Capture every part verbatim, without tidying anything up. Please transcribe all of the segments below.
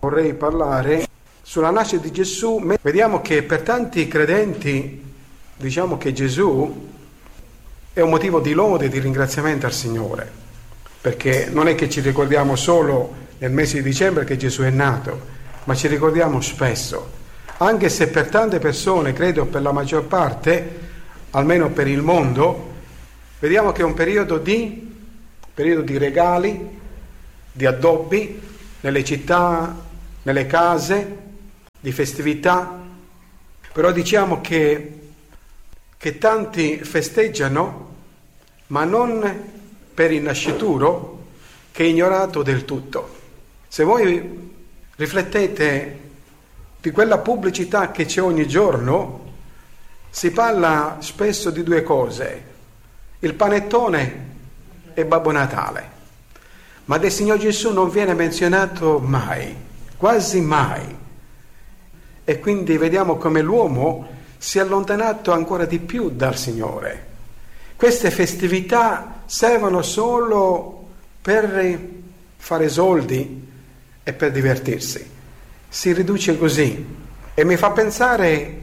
Vorrei parlare sulla nascita di Gesù. Vediamo che per tanti credenti, diciamo che Gesù è un motivo di lode e di ringraziamento al Signore, perché non è che ci ricordiamo solo nel mese di dicembre che Gesù è nato, ma ci ricordiamo spesso, anche se per tante persone, credo per la maggior parte, almeno per il mondo, vediamo che è un periodo di, periodo di regali, di addobbi nelle città, nelle case, di festività. Però diciamo che, che tanti festeggiano, ma non per il nascituro, che è ignorato del tutto. Se voi riflettete di quella pubblicità che c'è ogni giorno, si parla spesso di due cose: il panettone e Babbo Natale, ma del Signore Gesù non viene menzionato mai, quasi mai. E quindi vediamo come l'uomo si è allontanato ancora di più dal Signore. Queste festività servono solo per fare soldi e per divertirsi. Si riduce così. E mi fa pensare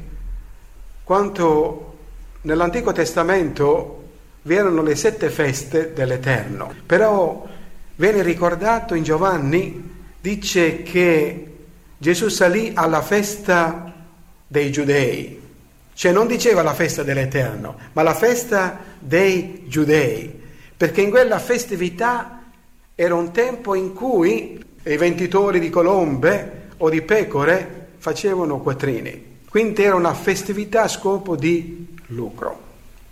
quanto nell'Antico Testamento vi erano le sette feste dell'Eterno. Però viene ricordato in Giovanni, dice che Gesù salì alla festa dei Giudei, cioè non diceva la festa dell'Eterno, ma la festa dei Giudei, perché in quella festività era un tempo in cui i venditori di colombe o di pecore facevano quattrini, quindi era una festività a scopo di lucro.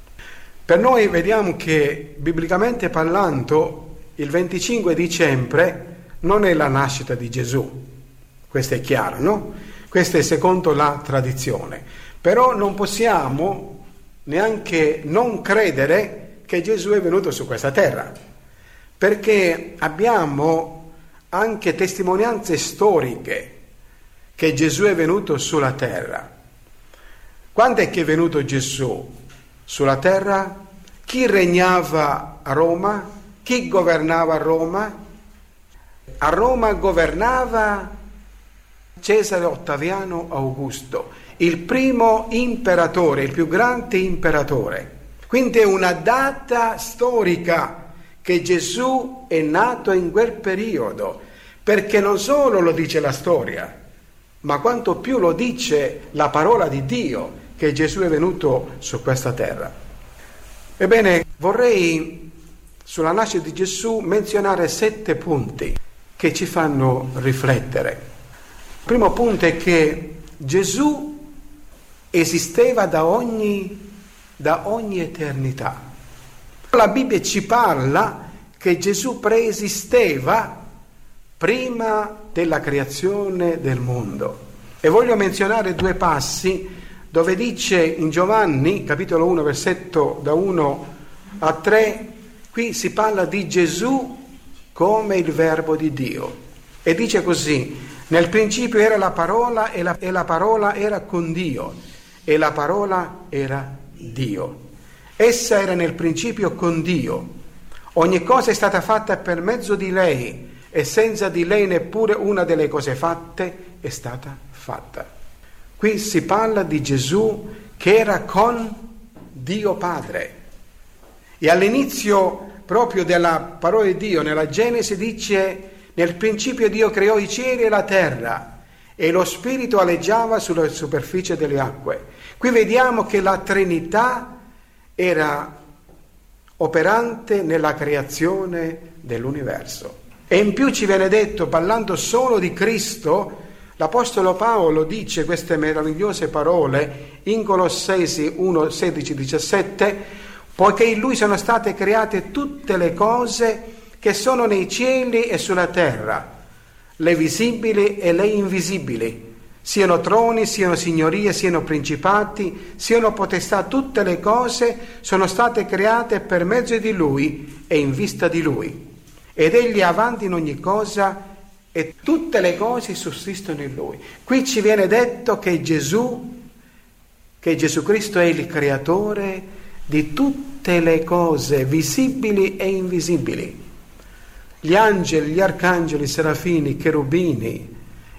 Per noi vediamo che, biblicamente parlando, il venticinque dicembre non è la nascita di Gesù, questo è chiaro, no? Questo è secondo la tradizione. Però non possiamo neanche non credere che Gesù è venuto su questa terra, perché abbiamo anche testimonianze storiche che Gesù è venuto sulla terra. Quando è che è venuto Gesù sulla terra? Chi regnava a Roma? Chi governava a Roma? A Roma governava Cesare Ottaviano Augusto, il primo imperatore, il più grande imperatore. Quindi è una data storica che Gesù è nato in quel periodo, perché non solo lo dice la storia, ma quanto più lo dice la parola di Dio, che Gesù è venuto su questa terra. Ebbene, vorrei sulla nascita di Gesù menzionare sette punti che ci fanno riflettere. Il primo punto è che Gesù esisteva da ogni, da ogni eternità. La Bibbia ci parla che Gesù preesisteva prima della creazione del mondo. E voglio menzionare due passi dove dice in Giovanni, capitolo uno, versetto da uno a tre, qui si parla di Gesù come il Verbo di Dio. E dice così: nel principio era la parola e la, e la parola era con Dio e la parola era Dio. Essa era nel principio con Dio. Ogni cosa è stata fatta per mezzo di lei e senza di lei neppure una delle cose fatte è stata fatta. Qui si parla di Gesù che era con Dio Padre. E all'inizio proprio della parola di Dio, nella Genesi, dice: nel principio Dio creò i cieli e la terra e lo Spirito aleggiava sulla superficie delle acque. Qui vediamo che la Trinità era operante nella creazione dell'universo. E in più ci viene detto, parlando solo di Cristo, l'Apostolo Paolo dice queste meravigliose parole in Colossesi uno, sedici, diciassette: poiché in Lui sono state create tutte le cose che sono nei cieli e sulla terra, le visibili e le invisibili, siano troni, siano signorie, siano principati, siano potestà, tutte le cose sono state create per mezzo di Lui e in vista di Lui. Ed Egli è avanti in ogni cosa e tutte le cose sussistono in Lui. Qui ci viene detto che Gesù, che Gesù Cristo è il creatore di tutte le cose visibili e invisibili. Gli angeli, gli arcangeli, i serafini, i cherubini,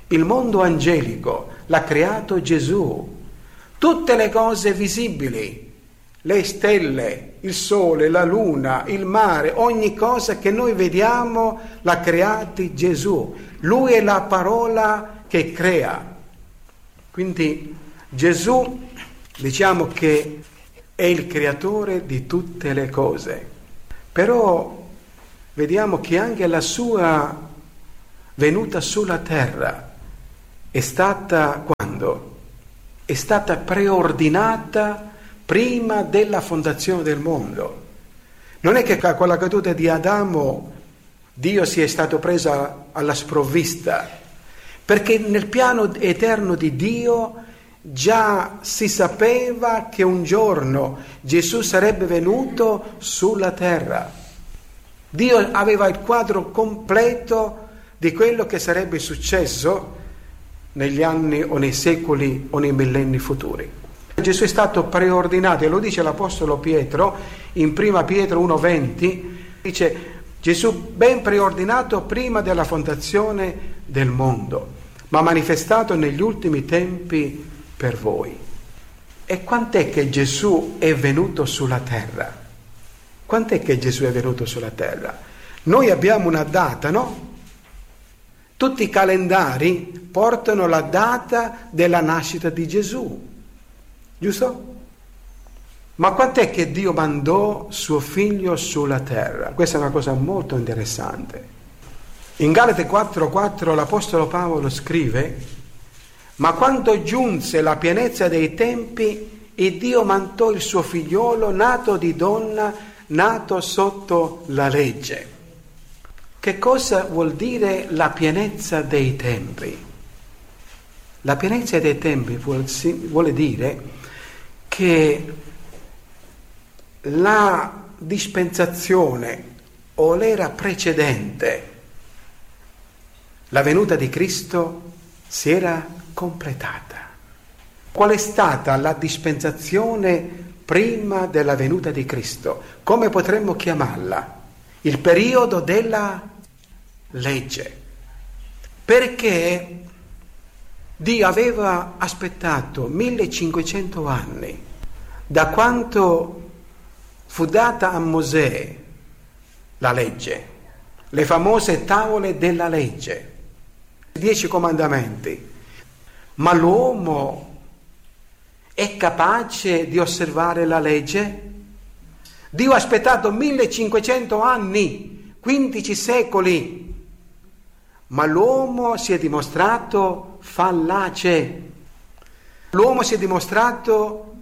il mondo angelico l'ha creato Gesù. Tutte le cose visibili, le stelle, il sole, la luna, il mare, ogni cosa che noi vediamo l'ha creati Gesù. Lui è la parola che crea. Quindi Gesù, diciamo che è il creatore di tutte le cose. Però vediamo che anche la sua venuta sulla terra è stata quando? È stata preordinata prima della fondazione del mondo. Non è che con la caduta di Adamo Dio si è stato preso alla sprovvista, perché nel piano eterno di Dio già si sapeva che un giorno Gesù sarebbe venuto sulla terra. Dio aveva il quadro completo di quello che sarebbe successo negli anni o nei secoli o nei millenni futuri. Gesù è stato preordinato, e lo dice l'Apostolo Pietro in prima Pietro uno venti, dice Gesù ben preordinato prima della fondazione del mondo, ma manifestato negli ultimi tempi per voi. E quant'è che Gesù è venuto sulla terra? Quant'è che Gesù è venuto sulla terra? Noi abbiamo una data, no? Tutti i calendari portano la data della nascita di Gesù, giusto? Ma quant'è che Dio mandò suo figlio sulla terra? Questa è una cosa molto interessante. In Galati quattro quattro l'Apostolo Paolo scrive: ma quando giunse la pienezza dei tempi, il Dio mandò il suo figliolo nato di donna, nato sotto la legge. Che cosa vuol dire la pienezza dei tempi? La pienezza dei tempi vuol, vuole dire che la dispensazione o l'era precedente, la venuta di Cristo, si era completata. Qual è stata la dispensazione prima della venuta di Cristo? Come potremmo chiamarla? Il periodo della legge. Perché Dio aveva aspettato millecinquecento anni da quando fu data a Mosè la legge, le famose tavole della legge, i dieci comandamenti. Ma l'uomo è capace di osservare la legge? Dio ha aspettato millecinquecento anni, quindici secoli, ma l'uomo si è dimostrato fallace, l'uomo si è dimostrato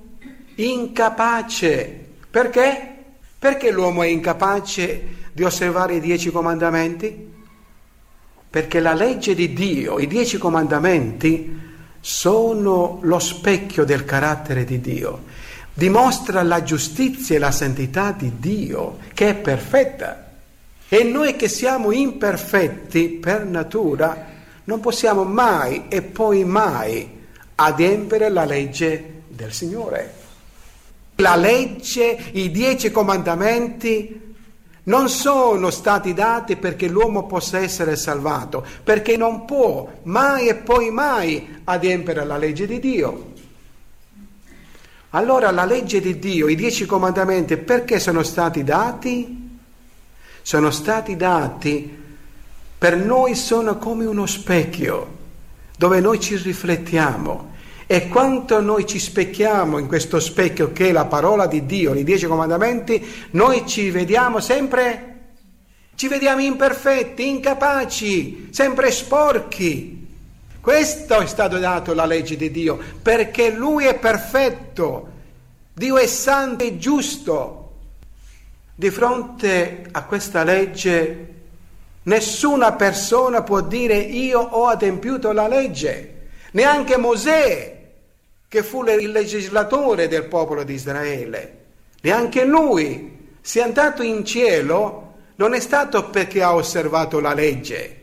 incapace. Perché? Perché l'uomo è incapace di osservare i dieci comandamenti? Perché la legge di Dio, i dieci comandamenti, sono lo specchio del carattere di Dio. Dimostra la giustizia e la santità di Dio, che è perfetta. E noi che siamo imperfetti per natura non possiamo mai e poi mai adempiere la legge del Signore. La legge, i dieci comandamenti non sono stati dati perché l'uomo possa essere salvato, perché non può mai e poi mai adempiere la legge di Dio. Allora la legge di Dio, i dieci comandamenti, perché sono stati dati? Sono stati dati per noi, sono come uno specchio dove noi ci riflettiamo, e quanto noi ci specchiamo in questo specchio che è la parola di Dio, i dieci comandamenti, noi ci vediamo sempre, ci vediamo imperfetti, incapaci, sempre sporchi. Questo è stato dato la legge di Dio, perché Lui è perfetto, Dio è santo e giusto. Di fronte a questa legge nessuna persona può dire io ho adempiuto la legge, neanche Mosè, che fu il legislatore del popolo di Israele, neanche lui. Se è andato in cielo non è stato perché ha osservato la legge,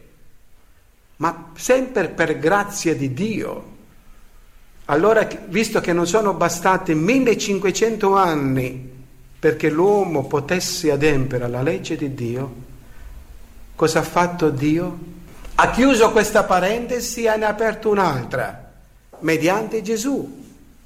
ma sempre per grazia di Dio. Allora, visto che non sono bastati millecinquecento anni perché l'uomo potesse adempiere alla legge di Dio, cosa ha fatto Dio? Ha chiuso questa parentesi e ne ha aperto un'altra, mediante Gesù.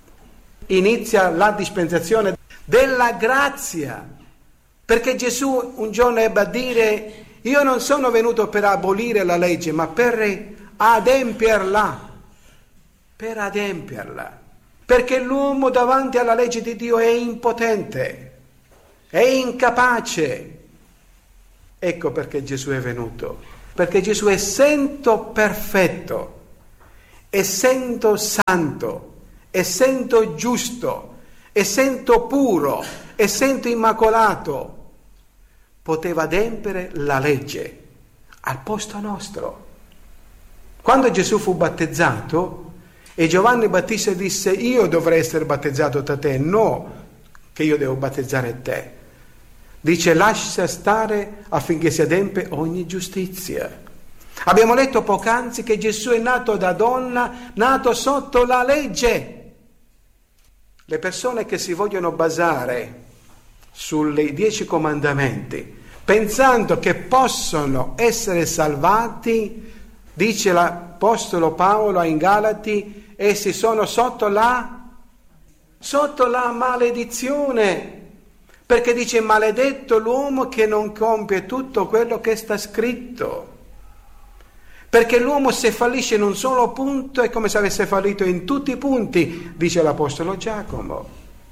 Inizia la dispensazione della grazia, perché Gesù un giorno ebbe a dire: io non sono venuto per abolire la legge, ma per adempierla, per adempierla, perché l'uomo davanti alla legge di Dio è impotente, è incapace. Ecco perché Gesù è venuto, perché Gesù, essendo perfetto, essendo santo, essendo giusto, essendo puro, essendo immacolato, poteva adempiere la legge al posto nostro. Quando Gesù fu battezzato e Giovanni Battista disse: io dovrei essere battezzato da te, no che io devo battezzare te, dice: lascia stare affinché si adempie ogni giustizia. Abbiamo letto poc'anzi che Gesù è nato da donna, nato sotto la legge. Le persone che si vogliono basare sui dieci comandamenti, pensando che possono essere salvati, dice l'Apostolo Paolo in Galati, essi sono sotto la, sotto la maledizione, perché dice: maledetto l'uomo che non compie tutto quello che sta scritto. Perché l'uomo, se fallisce in un solo punto, è come se avesse fallito in tutti i punti, dice l'Apostolo Giacomo.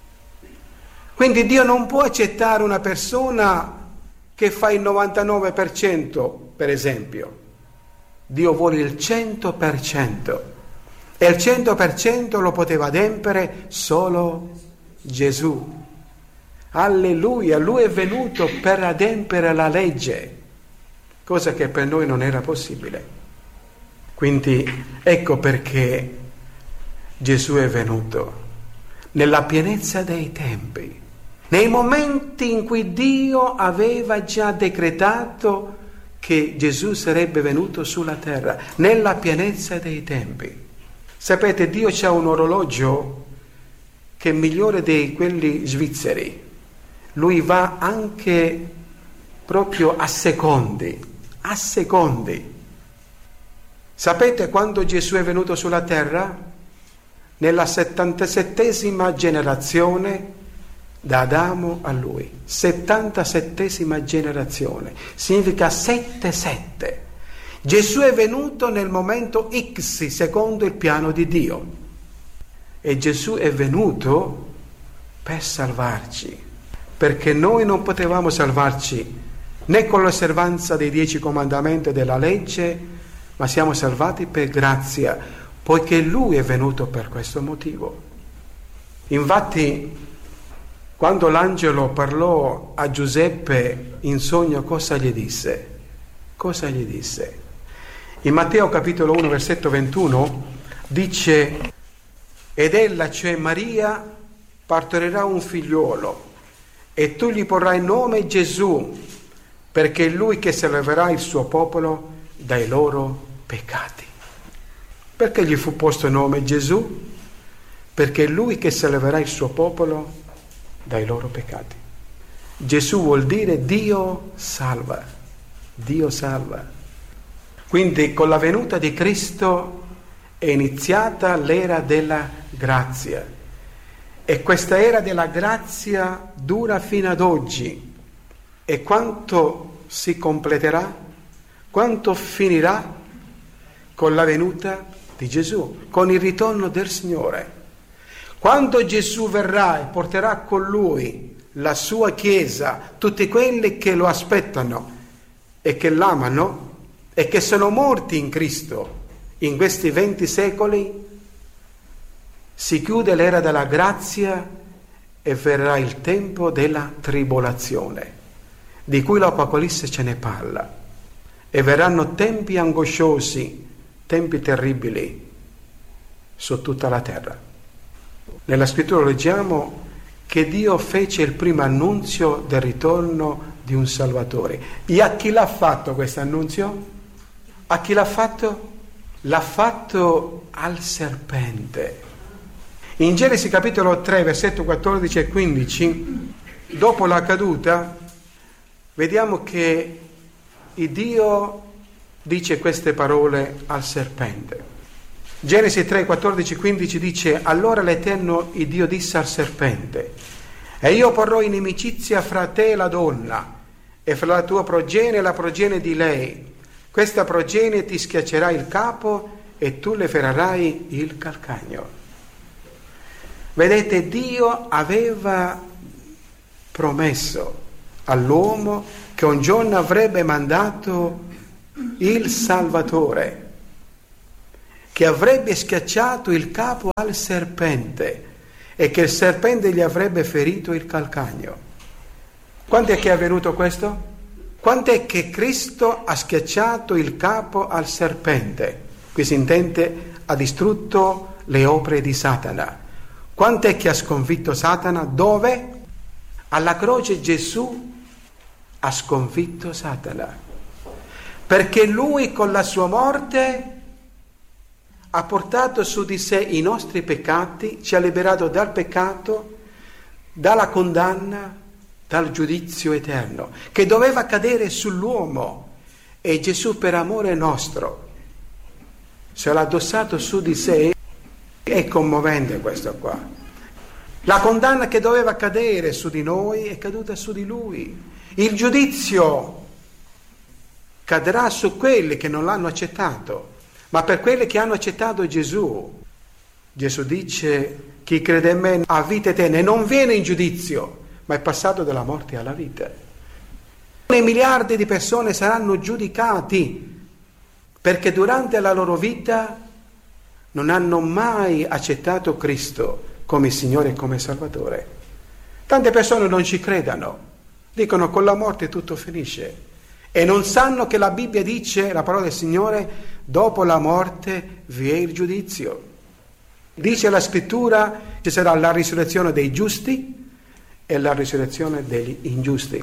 Quindi Dio non può accettare una persona che fa il novantanove per cento, per esempio. Dio vuole il cento per cento. E il cento per cento lo poteva adempiere solo Gesù. Alleluia, Lui è venuto per adempiere la legge, cosa che per noi non era possibile. Quindi ecco perché Gesù è venuto nella pienezza dei tempi, nei momenti in cui Dio aveva già decretato che Gesù sarebbe venuto sulla terra, nella pienezza dei tempi. Sapete, Dio c'ha un orologio che è migliore di quelli svizzeri. Lui va anche proprio a secondi, a secondi. Sapete quando Gesù è venuto sulla terra? Nella settantasettesima generazione da Adamo a lui. settantasettesima generazione. Significa sette sette. Gesù è venuto nel momento X, secondo il piano di Dio. E Gesù è venuto per salvarci, perché noi non potevamo salvarci né con l'osservanza dei dieci comandamenti della legge, ma siamo salvati per grazia, poiché Lui è venuto per questo motivo. Infatti, quando l'angelo parlò a Giuseppe in sogno, cosa gli disse? Cosa gli disse? In Matteo capitolo uno, versetto ventuno, dice: ed ella, cioè Maria, partorirà un figliuolo, e tu gli porrai nome Gesù, perché è Lui che salverà il suo popolo dai loro peccati. Perché gli fu posto nome Gesù? Perché è Lui che salverà il suo popolo dai loro peccati. Gesù vuol dire Dio salva, Dio salva. Quindi con la venuta di Cristo è iniziata l'era della grazia, e questa era della grazia dura fino ad oggi. E quanto si completerà? Quanto finirà? Con la venuta di Gesù, con il ritorno del Signore. Quando Gesù verrà e porterà con Lui la sua Chiesa, tutti quelli che lo aspettano e che l'amano e che sono morti in Cristo in questi venti secoli, si chiude l'era della grazia e verrà il tempo della tribolazione, di cui l'Apocalisse ce ne parla. E verranno tempi angosciosi, tempi terribili su tutta la terra. Nella scrittura leggiamo che Dio fece il primo annunzio del ritorno di un Salvatore. E a chi l'ha fatto questo annunzio? A chi l'ha fatto? L'ha fatto al serpente. In Genesi capitolo tre, versetto quattordici e quindici, dopo la caduta, vediamo che il Dio dice queste parole al serpente. Genesi tre, quattordici, quindici dice: allora l'Eterno il Dio disse al serpente: e io porrò inimicizia fra te e la donna, e fra la tua progenie e la progenie di lei. Questa progenie ti schiaccerà il capo e tu le fererai il calcagno. Vedete, Dio aveva promesso all'uomo che un giorno avrebbe mandato il Salvatore, che avrebbe schiacciato il capo al serpente e che il serpente gli avrebbe ferito il calcagno. Quando è che è avvenuto questo? Quando è che Cristo ha schiacciato il capo al serpente? Qui si intende, ha distrutto le opere di Satana. Quando è che ha sconfitto Satana? Dove? Alla croce Gesù ha sconfitto Satana. Perché lui con la sua morte ha portato su di sé i nostri peccati, ci ha liberato dal peccato, dalla condanna, dal giudizio eterno, che doveva cadere sull'uomo, e Gesù per amore nostro se l'ha addossato su di sé. È commovente questo qua. La condanna che doveva cadere su di noi è caduta su di lui. Il giudizio cadrà su quelli che non l'hanno accettato, ma per quelli che hanno accettato Gesù, Gesù dice: chi crede in me ha vita eterna e non viene in giudizio, ma è passato dalla morte alla vita. E miliardi di persone saranno giudicati perché durante la loro vita non hanno mai accettato Cristo come Signore e come Salvatore. Tante persone non ci credano, dicono con la morte tutto finisce, e non sanno che la Bibbia dice, la parola del Signore, dopo la morte vi è il giudizio. Dice la Scrittura: ci sarà la risurrezione dei giusti e la risurrezione degli ingiusti.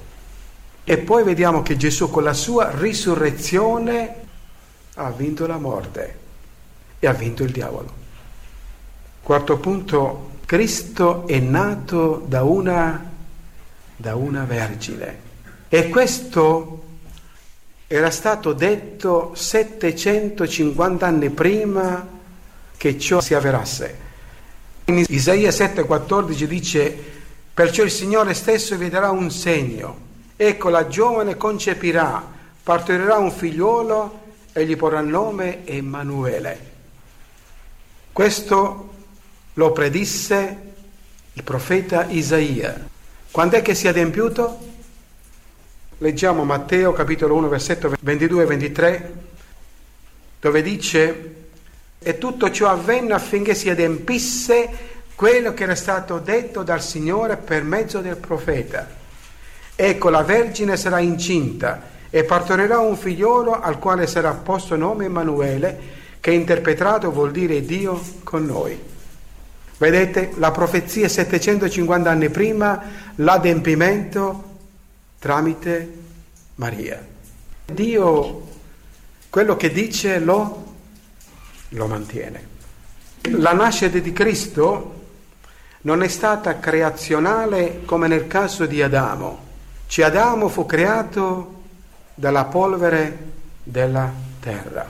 E poi vediamo che Gesù con la sua risurrezione ha vinto la morte e ha vinto il diavolo. Quarto punto: Cristo è nato da una, da una vergine, e questo era stato detto settecentocinquanta anni prima che ciò si avverasse. In Isaia sette quattordici dice: perciò il Signore stesso vi darà un segno, ecco la giovane concepirà, partorirà un figliuolo e gli porrà il nome Emanuele. Questo lo predisse il profeta Isaia. Quando è che si è adempiuto? Leggiamo Matteo capitolo uno versetto ventidue e ventitré, dove dice: e tutto ciò avvenne affinché si adempisse quello che era stato detto dal Signore per mezzo del profeta. Ecco, la Vergine sarà incinta e partorirà un figliolo al quale sarà posto nome Emanuele, che interpretato vuol dire Dio con noi. Vedete, la profezia settecentocinquanta anni prima, l'adempimento tramite Maria. Dio quello che dice lo, lo mantiene. La nascita di Cristo non è stata creazionale come nel caso di Adamo. Cioè Adamo fu creato dalla polvere della terra.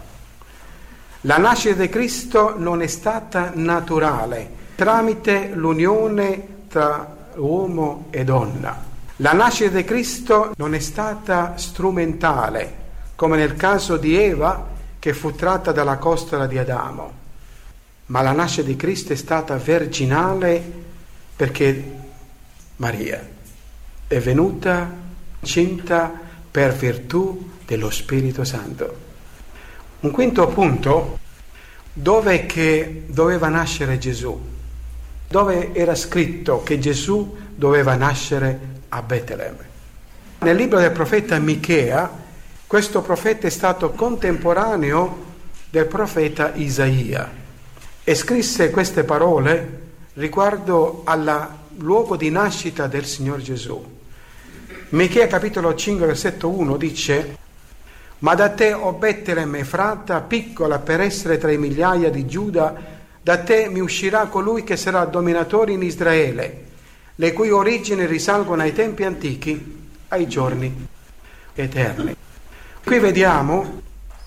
La nascita di Cristo non è stata naturale, tramite l'unione tra uomo e donna. La nascita di Cristo non è stata strumentale, come nel caso di Eva, che fu tratta dalla costola di Adamo. Ma la nascita di Cristo è stata virginale, perché Maria è venuta incinta per virtù dello Spirito Santo. Un quinto punto: dove che doveva nascere Gesù? Dove era scritto che Gesù doveva nascere? A Betlemme. Nel libro del profeta Michea, questo profeta è stato contemporaneo del profeta Isaia e scrisse queste parole riguardo al luogo di nascita del Signore Gesù. Michea capitolo cinque versetto uno dice: ma da te, o Betlemme Efrata, piccola per essere tra i migliaia di Giuda, da te mi uscirà colui che sarà dominatore in Israele, le cui origini risalgono ai tempi antichi, ai giorni eterni. Qui vediamo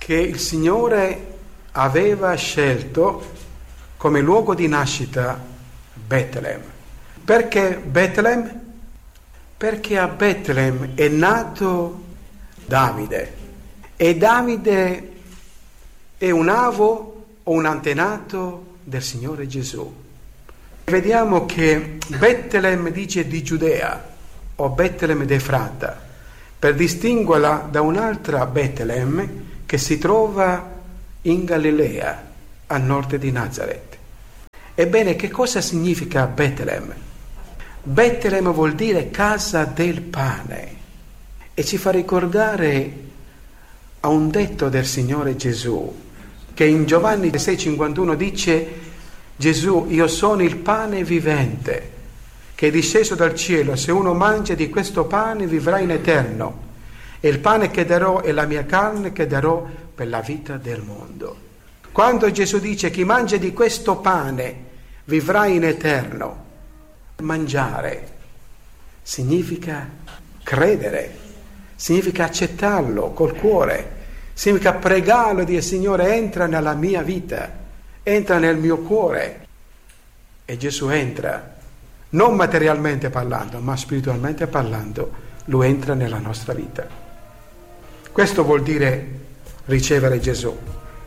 che il Signore aveva scelto come luogo di nascita Betlemme. Perché Betlemme? Perché a Betlemme è nato Davide, e Davide è un avo o un antenato del Signore Gesù. Vediamo che Betlemme dice di Giudea o Betlemme d'Efrata, per distinguerla da un'altra Betlemme che si trova in Galilea, a nord di Nazaret. Ebbene, che cosa significa Betlemme? Betlemme vuol dire casa del pane, e ci fa ricordare a un detto del Signore Gesù, che in Giovanni sei cinquantuno dice: Gesù, io sono il pane vivente che è disceso dal cielo, se uno mangia di questo pane vivrà in eterno, e il pane che darò è la mia carne che darò per la vita del mondo. Quando Gesù dice chi mangia di questo pane vivrà in eterno, mangiare significa credere, significa accettarlo col cuore, significa pregarlo e dire: Signore, entra nella mia vita, entra nel mio cuore. E Gesù entra, non materialmente parlando, ma spiritualmente parlando, lui entra nella nostra vita. Questo vuol dire ricevere Gesù.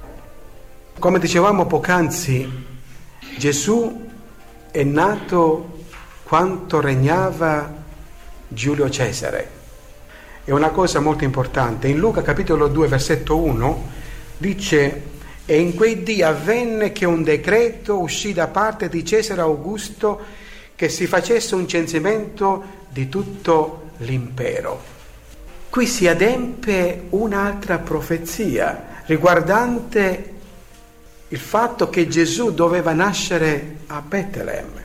Come dicevamo poc'anzi, Gesù è nato quando regnava Giulio Cesare. È una cosa molto importante. In Luca capitolo due versetto uno dice: e in quei dì avvenne che un decreto uscì da parte di Cesare Augusto che si facesse un censimento di tutto l'impero. Qui si adempie un'altra profezia riguardante il fatto che Gesù doveva nascere a Betlemme.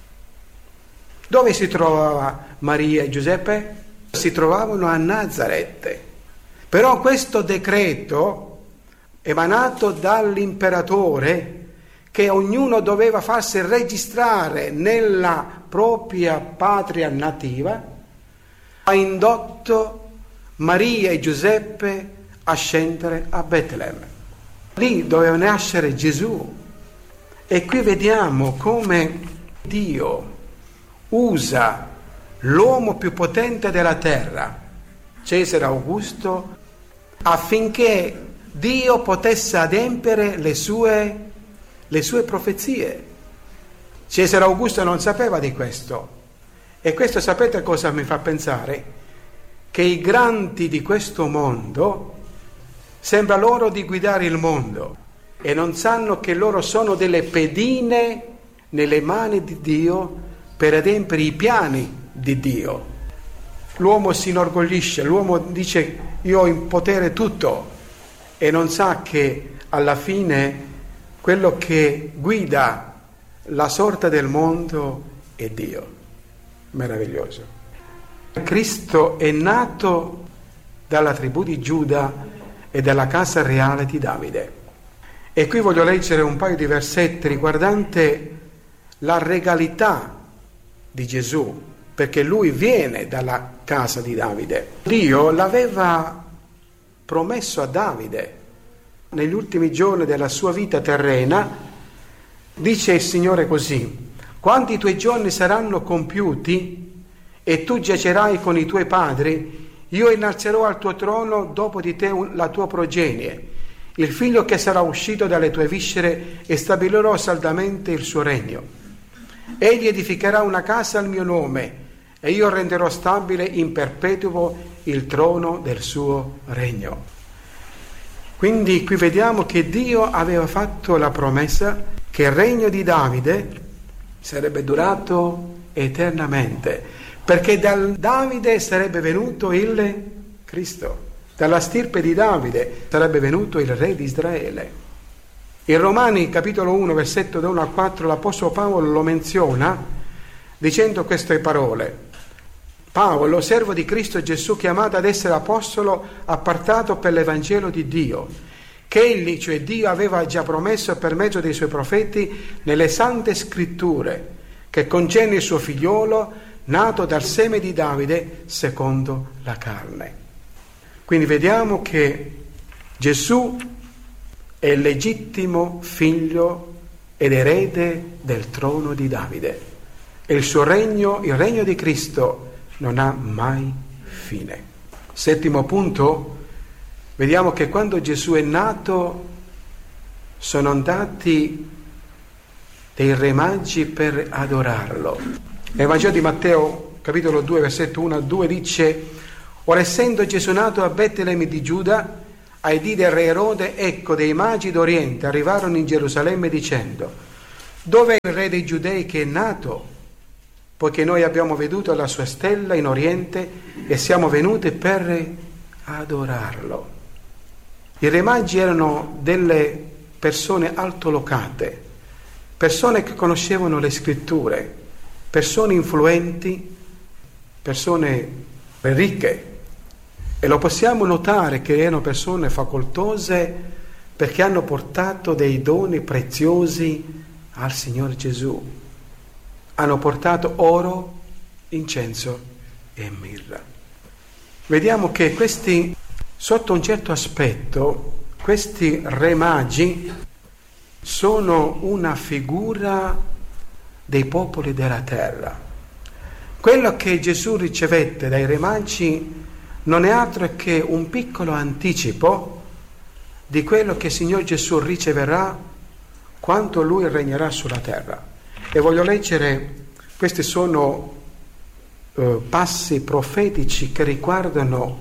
Dove si trovava Maria e Giuseppe? Si trovavano a Nazaret. Però questo decreto emanato dall'imperatore, che ognuno doveva farsi registrare nella propria patria nativa, ha indotto Maria e Giuseppe a scendere a Betlemme. Lì doveva nascere Gesù. E qui vediamo come Dio usa l'uomo più potente della terra, Cesare Augusto, affinché Dio potesse adempiere le sue, le sue profezie. Cesare Augusto non sapeva di questo. E questo, sapete cosa mi fa pensare? Che i grandi di questo mondo sembra loro di guidare il mondo e non sanno che loro sono delle pedine nelle mani di Dio per adempiere i piani di Dio. L'uomo si inorgoglisce, l'uomo dice: io ho in potere tutto, e non sa che alla fine quello che guida la sorte del mondo è Dio. Meraviglioso. Cristo è nato dalla tribù di Giuda e dalla casa reale di Davide. E qui voglio leggere un paio di versetti riguardante la regalità di Gesù, perché lui viene dalla casa di Davide. Dio l'aveva promesso a Davide negli ultimi giorni della sua vita terrena. Dice il Signore così: quando i tuoi giorni saranno compiuti e tu giacerai con i tuoi padri, io innalzerò al tuo trono dopo di te la tua progenie, il figlio che sarà uscito dalle tue viscere, e stabilirò saldamente il suo regno. Egli edificherà una casa al mio nome, e io renderò stabile in perpetuo il trono del suo regno. Quindi qui vediamo che Dio aveva fatto la promessa che il regno di Davide sarebbe durato eternamente, perché dal Davide sarebbe venuto il Cristo, dalla stirpe di Davide sarebbe venuto il re di Israele. In Romani capitolo uno versetto da uno a quattro l'Apostolo Paolo lo menziona dicendo queste parole: Paolo, servo di Cristo Gesù, chiamato ad essere apostolo, appartato per l'Evangelo di Dio, che egli, cioè Dio, aveva già promesso per mezzo dei suoi profeti nelle sante scritture, che concerne il suo figliolo nato dal seme di Davide secondo la carne. Quindi vediamo che Gesù è il legittimo figlio ed erede del trono di Davide e il suo regno, il regno di Cristo, non ha mai fine. Settimo punto, vediamo che quando Gesù è nato sono andati dei re magi per adorarlo. Nel Vangelo di Matteo, capitolo due, versetto uno a due, dice: ora essendo Gesù nato a Betlemme di Giuda, ai dì del re Erode, ecco dei magi d'Oriente arrivarono in Gerusalemme dicendo: dove è il re dei Giudei che è nato? Poiché noi abbiamo veduto la sua stella in Oriente e siamo venuti per adorarlo. I re magi erano delle persone altolocate, persone che conoscevano le scritture, persone influenti, persone ricche. E lo possiamo notare che erano persone facoltose perché hanno portato dei doni preziosi al Signore Gesù. Hanno portato oro, incenso e mirra. Vediamo che questi, sotto un certo aspetto, questi re magi sono una figura dei popoli della terra. Quello che Gesù ricevette dai re magi non è altro che un piccolo anticipo di quello che il Signore Gesù riceverà quando Lui regnerà sulla terra. E voglio leggere, questi sono eh, passi profetici che riguardano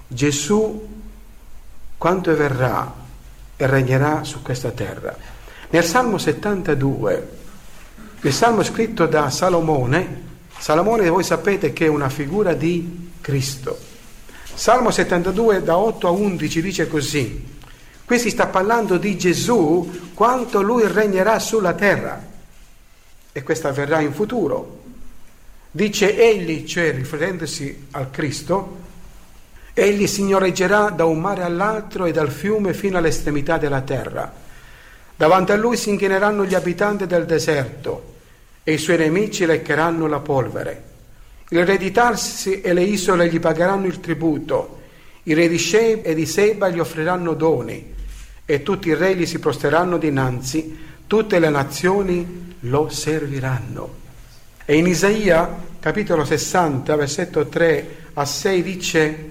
Gesù quando verrà e regnerà su questa terra. Nel Salmo settantadue, il Salmo scritto da Salomone, Salomone voi sapete che è una figura di Cristo. Salmo settantadue da otto a undici dice così: qui si sta parlando di Gesù quando Lui regnerà sulla terra, e questo avverrà in futuro. Dice egli, cioè riferendosi al Cristo, egli signoreggerà da un mare all'altro e dal fiume fino all'estremità della terra. Davanti a lui si inchineranno gli abitanti del deserto e i suoi nemici leccheranno la polvere. Il re di Tarsi e le isole gli pagheranno il tributo, i re di Sheba e di Seba gli offriranno doni e tutti i re gli si prostreranno dinanzi, tutte le nazioni lo serviranno. E in Isaia capitolo sessanta versetto tre a sei dice: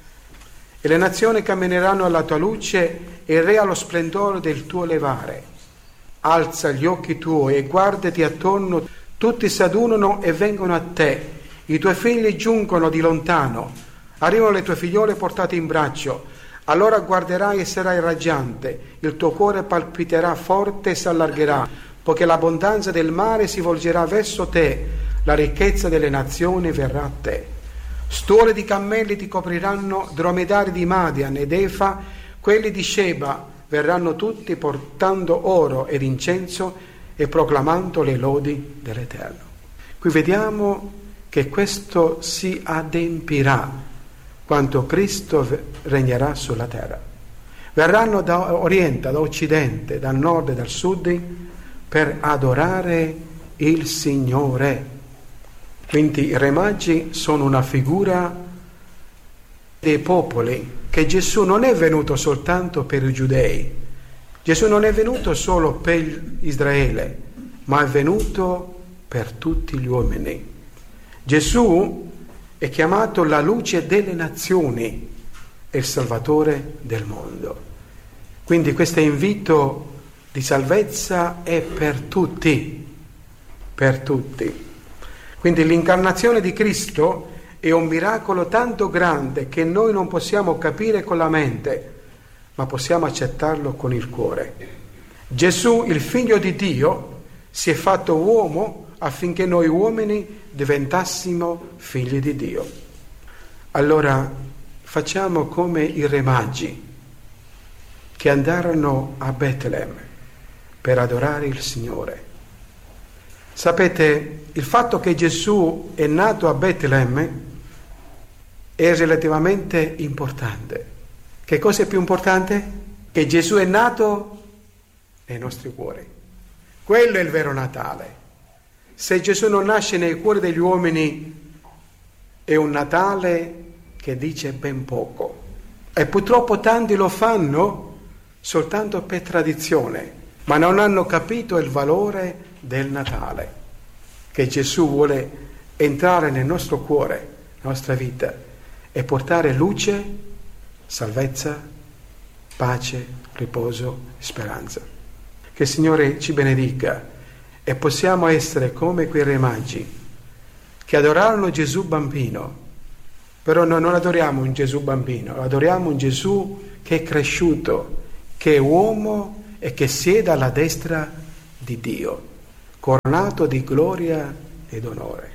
e le nazioni cammineranno alla tua luce e il re allo splendore del tuo levare. Alza gli occhi tuoi e guardati attorno, tutti si adunano e vengono a te, i tuoi figli giungono di lontano, arrivano le tue figliole portate in braccio. Allora guarderai e sarai raggiante, il tuo cuore palpiterà forte e si allargherà, poiché l'abbondanza del mare si volgerà verso te, la ricchezza delle nazioni verrà a te. Stuole di cammelli ti copriranno, dromedari di Madian ed Efa, quelli di Sheba verranno tutti portando oro ed incenso e proclamando le lodi dell'Eterno. Qui vediamo che questo si adempirà quando Cristo regnerà sulla terra. Verranno da oriente, da occidente, dal nord e dal sud per adorare il Signore. Quindi i re magi sono una figura dei popoli, che Gesù non è venuto soltanto per i giudei, Gesù non è venuto solo per Israele, ma è venuto per tutti gli uomini. Gesù è chiamato la luce delle nazioni e il Salvatore del mondo. Quindi questo invito di salvezza è per tutti, per tutti. Quindi l'incarnazione di Cristo è un miracolo tanto grande che noi non possiamo capire con la mente, ma possiamo accettarlo con il cuore. Gesù, il Figlio di Dio, si è fatto uomo affinché noi uomini diventassimo figli di Dio. Allora facciamo come i re magi che andarono a Betlemme per adorare il Signore. Sapete, il fatto che Gesù è nato a Betlemme è relativamente importante. Che cosa è più importante? Che Gesù è nato nei nostri cuori. Quello è il vero Natale. Se Gesù non nasce nei cuori degli uomini, è un Natale che dice ben poco. E purtroppo tanti lo fanno soltanto per tradizione, ma non hanno capito il valore del Natale, che Gesù vuole entrare nel nostro cuore, nella nostra vita, e portare luce, salvezza, pace, riposo, speranza. Che il Signore ci benedica e possiamo essere come quei re magi che adorarono Gesù bambino, però noi non adoriamo un Gesù bambino, adoriamo un Gesù che è cresciuto, che è uomo e che siede alla destra di Dio, coronato di gloria ed onore.